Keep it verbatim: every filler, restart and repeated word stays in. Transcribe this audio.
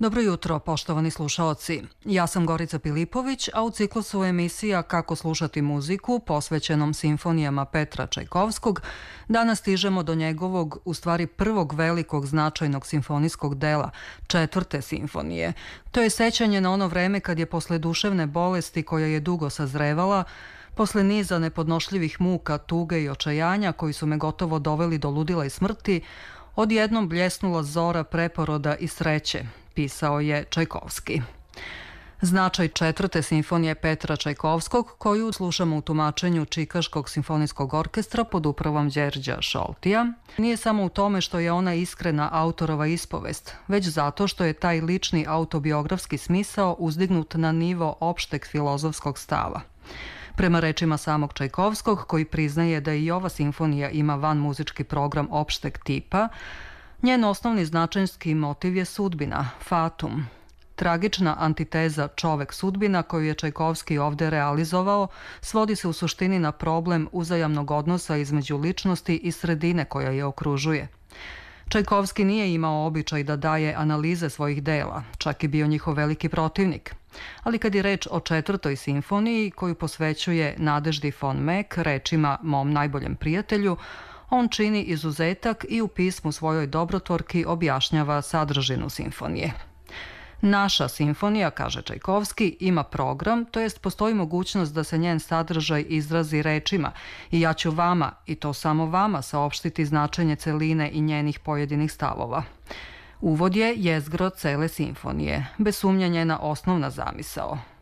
Dobro jutro, poštovani slušaoci. Ja sam Gorica Pilipović, a u ciklusu emisija Kako slušati muziku, posvećenom simfonijama Petra Čajkovskog, danas stižemo do njegovog, u stvari prvog velikog značajnog simfonijskog dela, četvrte simfonije. To je sećanje na ono vreme kad je posle duševne bolesti koja je dugo sazrevala, posle niza nepodnošljivih muka, tuge i očajanja koji su me gotovo doveli do ludila i smrti, odjednom bljesnula zora preporoda i sreće, pisao je Čajkovski. Značaj četvrte simfonije Petra Čajkovskog, koju slušamo u tumačenju Čikaškog simfonijskog orkestra pod upravom Đerđa Šoltija, nije samo u tome što je ona iskrena autorova ispovest, već zato što je taj lični autobiografski smisao uzdignut na nivo opšteg filozofskog stava. Prema rečima samog Čajkovskog, koji priznaje da i ova simfonija ima van muzički program opšteg tipa, njen osnovni značajski motiv je sudbina, fatum. Tragična antiteza čovek-sudbina koju je Čajkovski ovde realizovao svodi se u suštini na problem uzajamnog odnosa između ličnosti i sredine koja je okružuje. Čajkovski nije imao običaj da daje analize svojih dela, čak i bio njihov veliki protivnik. Ali kad je reč o četvrtoj simfoniji koju posvećuje Nadeždi von Meck rečima Mom najboljem prijatelju, on čini izuzetak i u pismu svojoj dobrotvorki objašnjava sadržinu simfonije. Naša simfonija, kaže Čajkovski, ima program, to jest postoji mogućnost da se njen sadržaj izrazi rečima i ja ću vama, i to samo vama, saopštiti značenje celine i njenih pojedinih stavova. Uvod je jezgro cele simfonije, bez sumnja njena osnovna zamisao.